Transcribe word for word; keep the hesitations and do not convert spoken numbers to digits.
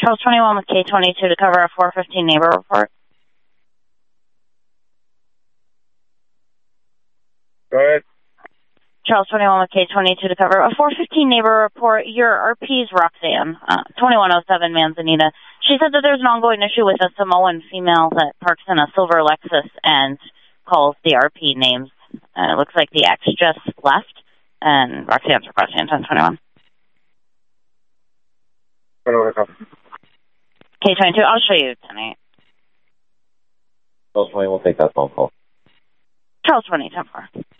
Charles twenty-one with K twenty-two to cover a four fifteen neighbor report. Go ahead. Charles twenty-one with K twenty-two to cover a four fifteen neighbor report. Your R P's Roxanne, uh, twenty-one oh seven Manzanita. She said that there's an ongoing issue with a Samoan female that parks in a silver Lexus and calls the R P names. Uh, it looks like the ex just left, and Roxanne's requesting ten twenty-one. K twenty-two, I'll show you tonight. Charles twenty, we'll take that phone call. Charles twenty, ten four.